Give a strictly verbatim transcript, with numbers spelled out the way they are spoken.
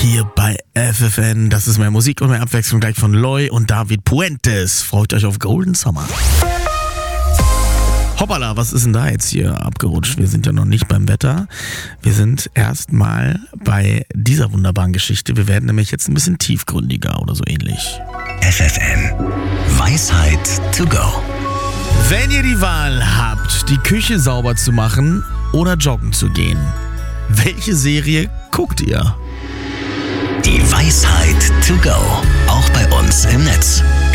hier bei F F N. Das ist mehr Musik und mehr Abwechslung gleich von Loy und David Puentes. Freut euch auf Golden Summer. Hoppala, was ist denn da jetzt hier abgerutscht? Wir sind ja noch nicht beim Wetter. Wir sind erstmal bei dieser wunderbaren Geschichte. Wir werden nämlich jetzt ein bisschen tiefgründiger oder so ähnlich. F F N Weisheit to go. Wenn ihr die Wahl habt, die Küche sauber zu machen oder joggen zu gehen, welche Serie guckt ihr? Die Weisheit to go. Auch bei uns im Netz.